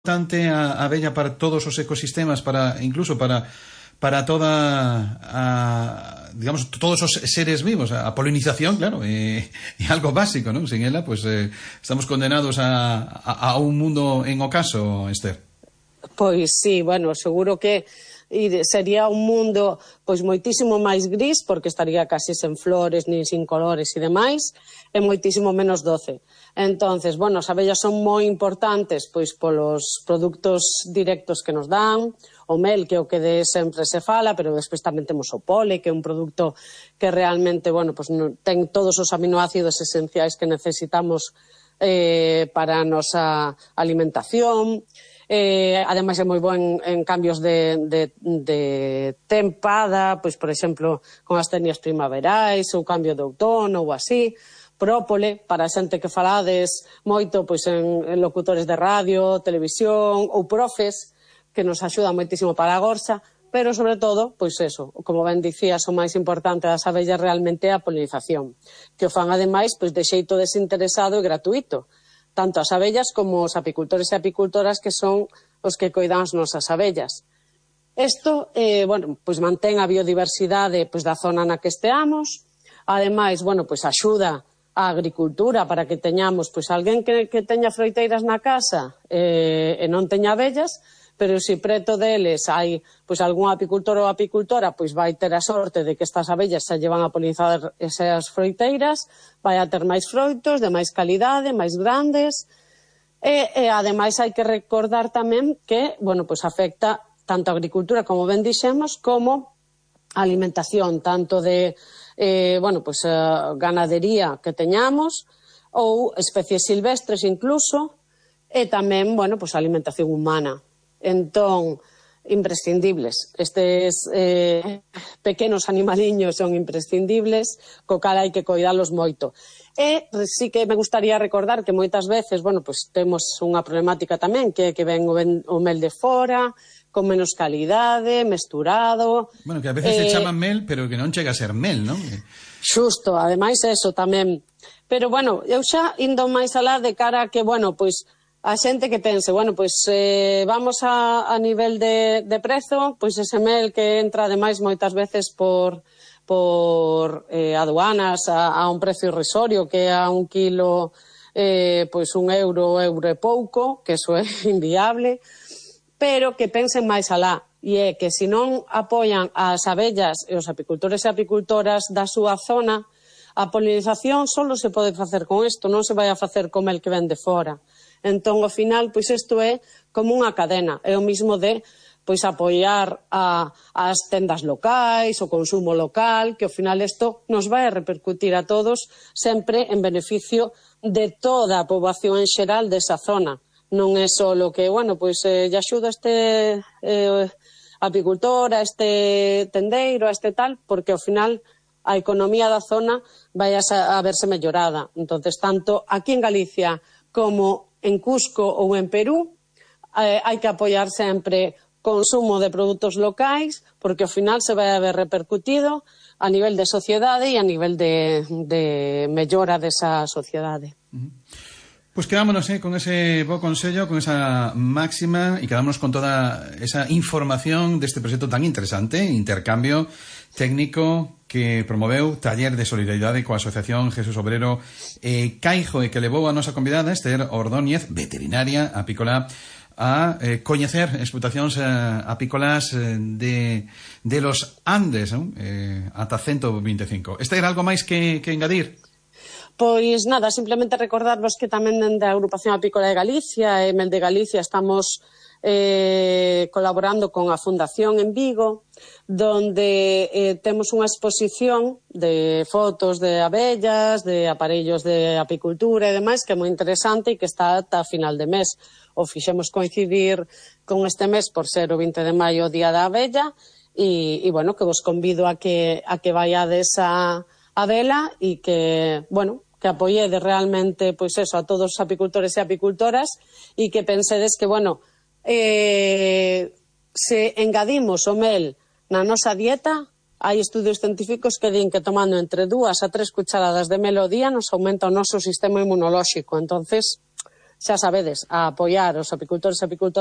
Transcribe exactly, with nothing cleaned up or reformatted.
importante a abella para todos os ecosistemas, para incluso para para toda a, digamos, todos os seres vivos. A polinización, claro, é, é algo básico, non? Sin ela, pues eh, estamos condenados a, a, a un mundo en ocaso, Esther. Pois sí, bueno, seguro que sería un mundo pois moitísimo máis gris, porque estaría casi sen flores, nin sin colores e demais, e moitísimo menos doce. Entonces, bueno, as abellas son moi importantes pois polos produtos directos que nos dan, o mel, que é o que de sempre se fala, pero despois tamén temos o pole, que é un produto que realmente, bueno, pois ten todos os aminoácidos esenciais que necesitamos eh, para a nosa alimentación. Eh, ademais é moi bo en, en cambios de, de, de tempada, pois, por exemplo, con as tenias primaverais, ou cambio de outono, ou así. Própole, para a xente que falades moito pois en, en locutores de radio, televisión, ou profes, que nos axuda moitísimo para a gorxa, pero, sobre todo, pois eso, como ben dicías, o máis importante das abellas realmente é a polinización, que o fan, ademais, pois de xeito desinteresado e gratuito, tanto as abellas como os apicultores e apicultoras, que son os que coidan as nosas abellas. Isto, eh, bueno, pois mantén a biodiversidade pois da zona na que esteamos, ademais, bueno, pois axuda a agricultura para que teñamos pois alguén que, que teña froiteiras na casa eh, e non teña abellas, pero se preto deles hai pois algún apicultor ou apicultora, pois vai ter a sorte de que estas abellas se llevan a polinizar esas froiteiras, vai a ter máis froitos de máis calidade, máis grandes, e, e ademais hai que recordar tamén que, bueno, pois afecta tanto a agricultura, como ben dixemos, como a alimentación, tanto de eh, bueno, pois a ganadería que teñamos, ou especies silvestres incluso, e tamén, bueno, pois a alimentación humana. Entón, imprescindibles. Estes eh, pequenos animaliños son imprescindibles, co cal hai que coidalos moito. E sí que me gustaría recordar que moitas veces, bueno, pois temos unha problemática tamén, que é que ven o, ven o mel de fora, con menos calidade, mesturado. Bueno, que a veces eh, se chaman mel, pero que non chega a ser mel, non? Xusto, ademais eso tamén. Pero, bueno, eu xa indo máis alá de cara a que, bueno, pois a xente que pense, bueno, pois eh, vamos a, a nivel de, de prezo, pois ese mel que entra ademais moitas veces por, por eh, aduanas a, a un precio irrisorio, que a un kilo eh, pois un euro, euro e pouco, que eso é inviable, pero que pensen máis alá, e é que se non apoian as abellas e os apicultores e apicultoras da súa zona, a polinización só se pode facer con isto, non se vai a facer con mel que ven de fora. Entón, ao final, pois isto é como unha cadena. É o mismo de pois apoiar a, as tendas locais, o consumo local, que ao final isto nos vai a repercutir a todos sempre en beneficio de toda a poboación en xeral desa zona. Non é só o que, bueno, pois eh, lle axuda este eh, apicultor, a este tendeiro, a este tal, porque ao final a economía da zona vai a, a verse mellorada. Entonces, tanto aquí en Galicia como en Cusco ou en Perú, eh, hai que apoiar sempre consumo de produtos locais, porque ao final se vai a ver repercutido a nivel de sociedade e a nivel de, de mellora desa sociedade. Uh-huh. Pues quedámonos eh, con ese bo consello, con esa máxima, e quedámonos con toda esa información deste proxecto tan interesante, intercambio técnico que promoveu Taller de Solidaridade coa Asociación Jesús Obrero eh, Caijo, e que levou a nosa convidada Esther Ordóñez, veterinaria apícola, a eh, coñecer explotacións eh, apícolas eh, de, de los Andes, ¿no? eh, ata ciento veinticinco. Esther, algo máis que, que engadir? Pois nada, simplemente recordarvos que tamén dende a Agrupación Apícola de Galicia e Mel de Galicia estamos eh, colaborando con a Fundación en Vigo, donde eh, temos unha exposición de fotos de abellas, de aparellos de apicultura e demais, que é moi interesante e que está ata final de mes. O fixemos coincidir con este mes por ser o vinte de maio, o Día da Abella, e, e bueno, que vos convido a que, a que vaiades a, a vela e que, bueno, que apoiedes realmente, pois eso, a todos os apicultores e apicultoras, e que pensedes que, bueno, eh, se engadimos o mel na nosa dieta, hai estudios científicos que din que tomando entre dúas a tres cucharadas de mel ao día nos aumenta o noso sistema inmunolóxico. Entonces, xa sabedes, a apoiar os apicultores e apicultoras